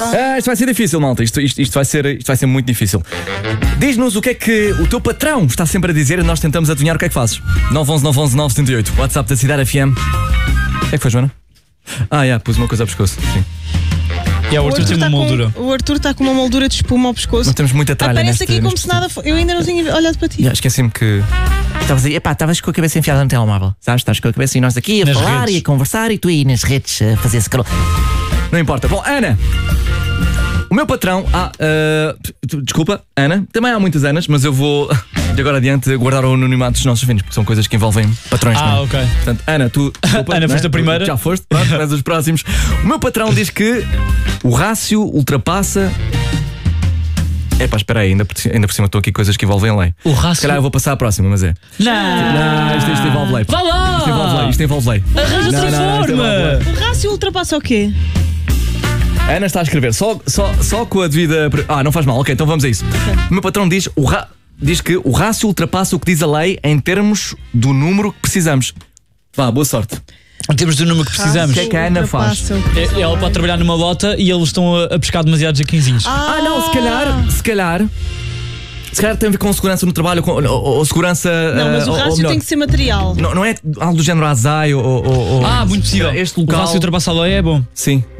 Isto vai ser difícil, malta. Isto vai ser muito difícil. Diz-nos o que é que o teu patrão está sempre a dizer e nós tentamos adivinhar o que é que fazes. 911 911 978. WhatsApp da Cidade FM. O que é que foi, Joana? Pus uma coisa ao pescoço. Sim. O Arthur tem uma moldura. O Arthur está com uma moldura de espuma ao pescoço. Nós temos muita tralha. Parece aqui como se nada fosse. Eu ainda não tinha olhado para ti. Esqueci-me que. Estavas com a cabeça enfiada no telemóvel. Sabes? Estás com a cabeça e nós aqui a nas falar redes. e a conversar e tu aí nas redes a fazer scroll. Não importa. Bom, Ana. O meu patrão. Desculpa, Ana. Também há muitas Anas, mas eu vou de agora adiante guardar o anonimato dos nossos ouvintes, porque são coisas que envolvem patrões. Não? Ok. Portanto, Ana, tu. Desculpa, Ana, foste a primeira. Já foste, pronto, és os próximos. O meu patrão diz que o rácio ultrapassa. Espera aí, ainda por cima estou aqui coisas que envolvem lei. O rácio. Se calhar eu vou passar à próxima, mas é. Não, Isto envolve lei. Vá lá! Isto envolve lei. Arranja outra forma! O rácio ultrapassa o quê? Ana está a escrever só com a devida. Não faz mal, ok, então vamos a isso. O meu patrão diz que o rácio ultrapassa o que diz a lei em termos do número que precisamos. Vá, boa sorte. Em termos do número que precisamos. O que é que a Ana faz? Ela pode trabalhar numa lota e eles estão a pescar demasiados jaquinzinhos. Não, se calhar tem a ver com segurança no trabalho ou segurança. Não, mas o rácio tem que ser material. Não é algo do género azai ou. Muito possível. Este local. O rácio ultrapassa a lei é bom. Sim,